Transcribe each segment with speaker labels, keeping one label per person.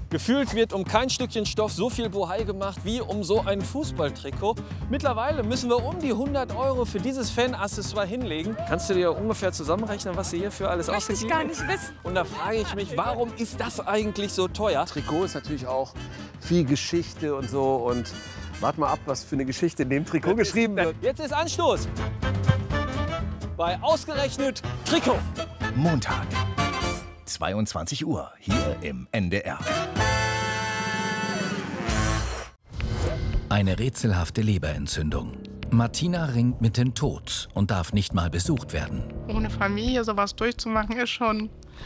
Speaker 1: Gefühlt wird um kein Stückchen Stoff so viel Bohai gemacht wie um so ein Fußballtrikot. Mittlerweile müssen wir um die 100 € für dieses Fan-Accessoire hinlegen. Kannst du dir ungefähr zusammenrechnen, was du hierfür alles ausgegeben hast?
Speaker 2: Möchte ich gar nicht wissen.
Speaker 1: Und da frage ich mich, warum ist das eigentlich so teuer?
Speaker 3: Trikot ist natürlich auch viel Geschichte und so. Und warte mal ab, was für eine Geschichte in dem Trikot geschrieben wird.
Speaker 1: Jetzt ist Anstoß bei Ausgerechnet Trikot.
Speaker 4: Montag, 22 Uhr, hier im NDR. Eine rätselhafte Leberentzündung. Martina ringt mit dem Tod und darf nicht mal besucht werden.
Speaker 2: Ohne Familie sowas durchzumachen, ist schon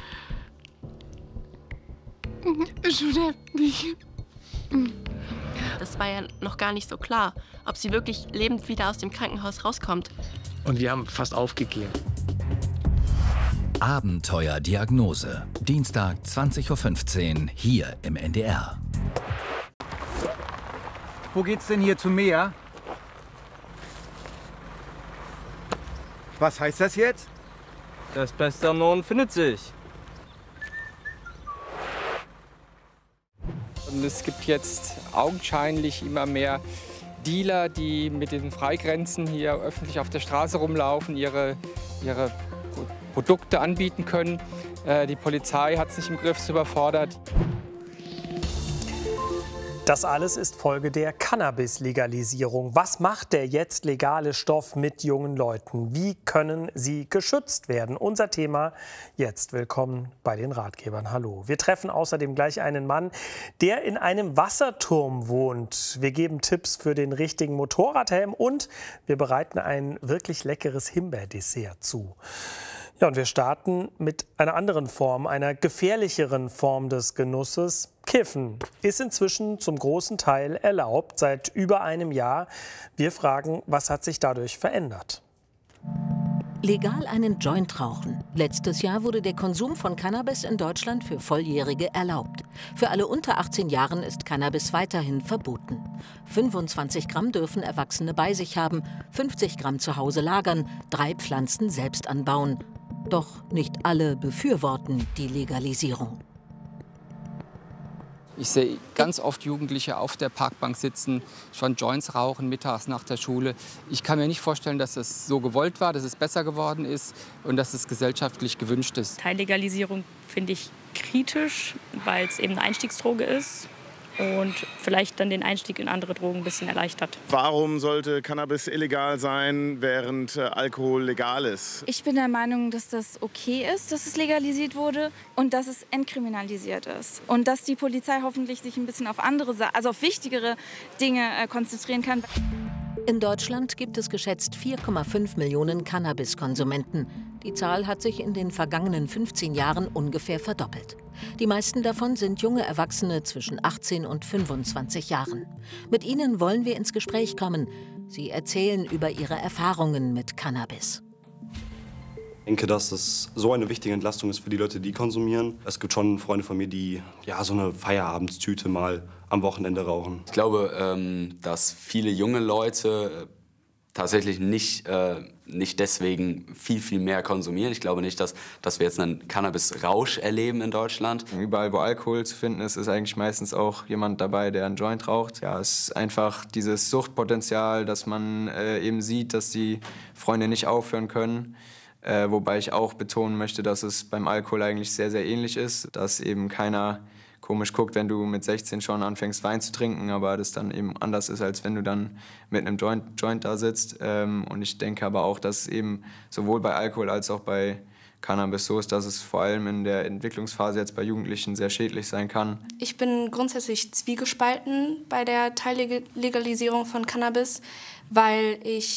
Speaker 2: heftig.
Speaker 5: Das war ja noch gar nicht so klar, ob sie wirklich lebend wieder aus dem Krankenhaus rauskommt.
Speaker 6: Und wir haben fast aufgegeben.
Speaker 4: Abenteuerdiagnose. Dienstag, 20:15 Uhr, hier im NDR.
Speaker 7: Wo geht's denn hier zum Meer? Was heißt das jetzt?
Speaker 8: Das Beste am Norden findet sich.
Speaker 9: Und es gibt jetzt augenscheinlich immer mehr Dealer, die mit den Freigrenzen hier öffentlich auf der Straße rumlaufen, ihre Produkte anbieten können. Die Polizei hat es nicht im Griff, ist überfordert.
Speaker 10: Das alles ist Folge der Cannabis-Legalisierung. Was macht der jetzt legale Stoff mit jungen Leuten? Wie können sie geschützt werden? Unser Thema jetzt. Willkommen bei den Ratgebern. Hallo. Wir treffen außerdem gleich einen Mann, der in einem Wasserturm wohnt. Wir geben Tipps für den richtigen Motorradhelm und wir bereiten ein wirklich leckeres Himbeerdessert zu. Ja, und wir starten mit einer anderen Form, einer gefährlicheren Form des Genusses. Kiffen ist inzwischen zum großen Teil erlaubt, seit über einem Jahr. Wir fragen, was hat sich dadurch verändert?
Speaker 11: Legal einen Joint rauchen. Letztes Jahr wurde der Konsum von Cannabis in Deutschland für Volljährige erlaubt. Für alle unter 18 Jahren ist Cannabis weiterhin verboten. 25 Gramm dürfen Erwachsene bei sich haben, 50 Gramm zu Hause lagern, 3 Pflanzen selbst anbauen. Doch nicht alle befürworten die Legalisierung.
Speaker 9: Ich sehe ganz oft Jugendliche auf der Parkbank sitzen, schon Joints rauchen, mittags nach der Schule. Ich kann mir nicht vorstellen, dass es so gewollt war, dass es besser geworden ist und dass es gesellschaftlich gewünscht ist.
Speaker 12: Teillegalisierung finde ich kritisch, weil es eben eine Einstiegsdroge ist und vielleicht dann den Einstieg in andere Drogen ein bisschen erleichtert.
Speaker 13: Warum sollte Cannabis illegal sein, während Alkohol legal ist?
Speaker 14: Ich bin der Meinung, dass das okay ist, dass es legalisiert wurde und dass es entkriminalisiert ist. Und dass die Polizei hoffentlich sich ein bisschen auf andere, also auf wichtigere Dinge konzentrieren kann.
Speaker 11: In Deutschland gibt es geschätzt 4,5 Millionen Cannabiskonsumenten. Die Zahl hat sich in den vergangenen 15 Jahren ungefähr verdoppelt. Die meisten davon sind junge Erwachsene zwischen 18 und 25 Jahren. Mit ihnen wollen wir ins Gespräch kommen. Sie erzählen über ihre Erfahrungen mit Cannabis.
Speaker 15: Ich denke, dass es so eine wichtige Entlastung ist für die Leute, die konsumieren. Es gibt schon Freunde von mir, die so eine Feierabendstüte mal am Wochenende rauchen.
Speaker 16: Ich glaube, dass viele junge Leute tatsächlich nicht deswegen viel mehr konsumieren. Ich glaube nicht, dass wir jetzt einen Cannabis-Rausch erleben in Deutschland.
Speaker 17: Überall, wo Alkohol zu finden ist, ist eigentlich meistens auch jemand dabei, der einen Joint raucht. Ja, es ist einfach dieses Suchtpotenzial, dass man eben sieht, dass die Freunde nicht aufhören können. Wobei ich auch betonen möchte, dass es beim Alkohol eigentlich sehr, sehr ähnlich ist. Dass eben keiner komisch guckt, wenn du mit 16 schon anfängst, Wein zu trinken, aber das dann eben anders ist, als wenn du dann mit einem Joint da sitzt. Und ich denke aber auch, dass es eben sowohl bei Alkohol als auch bei Cannabis so ist, dass es vor allem in der Entwicklungsphase jetzt bei Jugendlichen sehr schädlich sein kann.
Speaker 5: Ich bin grundsätzlich zwiegespalten bei der Teillegalisierung von Cannabis, weil ich